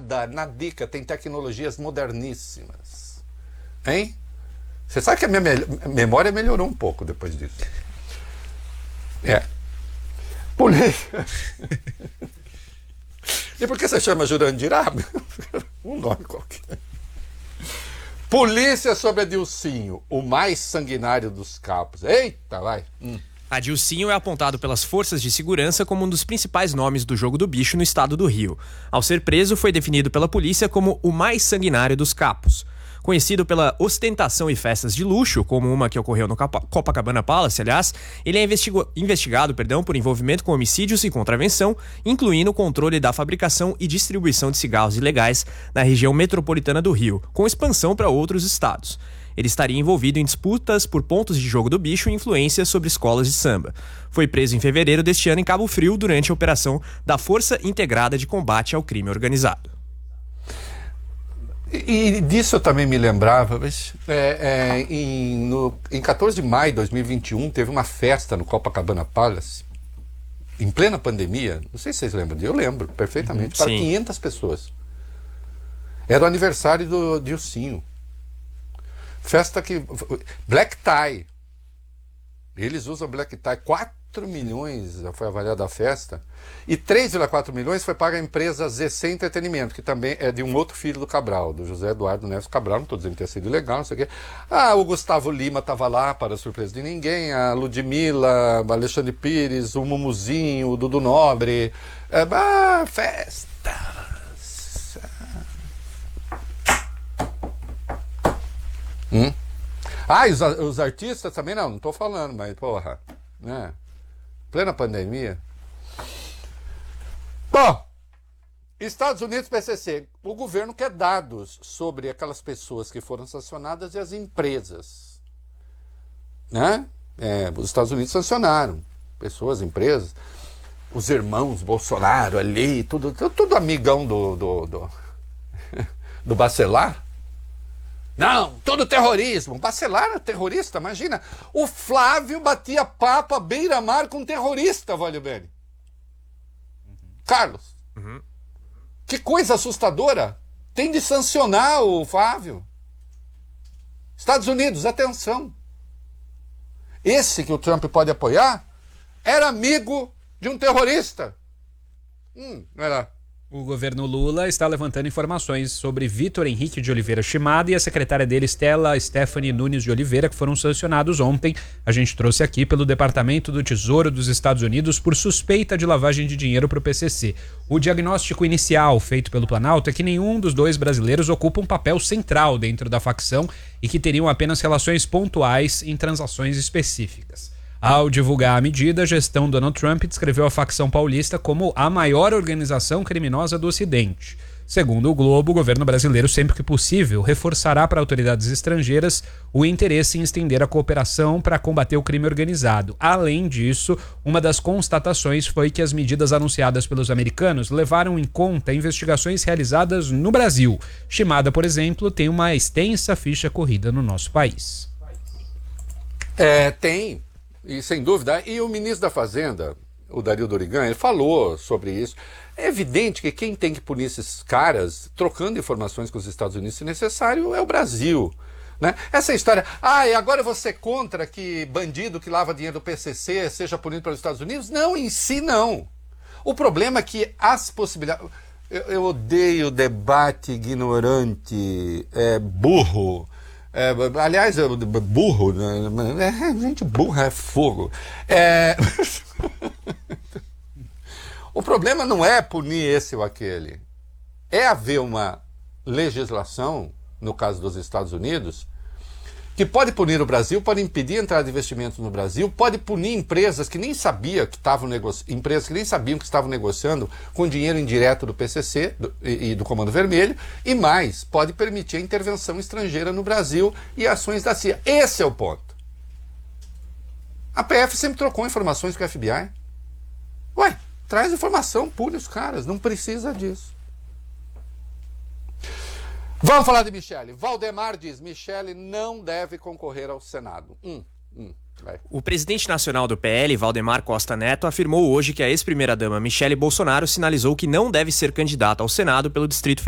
na dica tem tecnologias moderníssimas. Hein? Você sabe que a minha memória melhorou um pouco depois disso. Polícia. E por que você chama Jurandir? Um nome qualquer. Polícia sobre Adilcinho, o mais sanguinário dos capos. Eita, vai. Adilcinho é apontado pelas forças de segurança como um dos principais nomes do jogo do bicho no estado do Rio. Ao ser preso, foi definido pela polícia como o mais sanguinário dos capos. Conhecido pela ostentação e festas de luxo, como uma que ocorreu no Copacabana Palace, aliás, ele é investigado por envolvimento com homicídios e contravenção, incluindo o controle da fabricação e distribuição de cigarros ilegais na região metropolitana do Rio, com expansão para outros estados. Ele estaria envolvido em disputas por pontos de jogo do bicho e influências sobre escolas de samba. Foi preso em fevereiro deste ano em Cabo Frio durante a operação da Força Integrada de Combate ao Crime Organizado. E disso eu também me lembrava, mas em 14 de maio de 2021 teve uma festa no Copacabana Palace, em plena pandemia, não sei se vocês lembram, eu lembro perfeitamente, para 500 pessoas. Era o aniversário do Dilcinho. Festa que... Black Tie. Eles usam Black Tie. 4 milhões foi avaliada a festa. E 3,4 milhões foi paga a empresa ZC Entretenimento, que também é de um outro filho do Cabral, do José Eduardo Neves Cabral. Não estou dizendo que tenha sido ilegal, não sei o quê. O Gustavo Lima estava lá, para surpresa de ninguém. A Ludmilla, Alexandre Pires, o Mumuzinho, o Dudu Nobre. Festas. E os artistas também não estou falando, mas porra, né? Plena pandemia. Bom, Estados Unidos, PCC, o governo quer dados sobre aquelas pessoas que foram sancionadas e as empresas, né? Os Estados Unidos sancionaram pessoas, empresas, os irmãos Bolsonaro ali, tudo amigão do Bacelar. Não, todo terrorismo. Bacelar era terrorista, imagina. O Flávio batia papo à beira-mar com terrorista, Valho Bene. Carlos. Que coisa assustadora. Tem de sancionar o Flávio. Estados Unidos, atenção. Esse que o Trump pode apoiar era amigo de um terrorista. Não era... O governo Lula está levantando informações sobre Vitor Henrique de Oliveira Chimada e a secretária dele, Stella Stephanie Nunes de Oliveira, que foram sancionados ontem. A gente trouxe aqui pelo Departamento do Tesouro dos Estados Unidos por suspeita de lavagem de dinheiro para o PCC. O diagnóstico inicial feito pelo Planalto é que nenhum dos dois brasileiros ocupa um papel central dentro da facção e que teriam apenas relações pontuais em transações específicas. Ao divulgar a medida, a gestão Donald Trump descreveu a facção paulista como a maior organização criminosa do Ocidente. Segundo o Globo, o governo brasileiro, sempre que possível, reforçará para autoridades estrangeiras o interesse em estender a cooperação para combater o crime organizado. Além disso, uma das constatações foi que as medidas anunciadas pelos americanos levaram em conta investigações realizadas no Brasil. Chimada, por exemplo, tem uma extensa ficha corrida no nosso país. Tem. E sem dúvida, e o ministro da Fazenda, o Dario Dorigan, ele falou sobre isso. É evidente que quem tem que punir esses caras, trocando informações com os Estados Unidos se necessário, é o Brasil. Né? Essa história, e agora você contra que bandido que lava dinheiro do PCC seja punido pelos Estados Unidos? Não, em si não. O problema é que as possibilidades... Eu odeio debate ignorante, burro. Aliás, burro, né? Gente burra é fogo. O problema não é punir esse ou aquele. É haver uma legislação, no caso dos Estados Unidos, que pode punir o Brasil, pode impedir a entrada de investimentos no Brasil, pode punir empresas que nem sabiam que estavam negociando com dinheiro indireto do PCC e do Comando Vermelho, e mais, pode permitir a intervenção estrangeira no Brasil e ações da CIA. Esse é o ponto. A PF sempre trocou informações com o FBI. Traz informação, pune os caras, não precisa disso. Vamos falar de Michele. Valdemar diz: Michele não deve concorrer ao Senado. O presidente nacional do PL, Valdemar Costa Neto, afirmou hoje que a ex-primeira-dama Michele Bolsonaro sinalizou que não deve ser candidata ao Senado pelo Distrito Federal.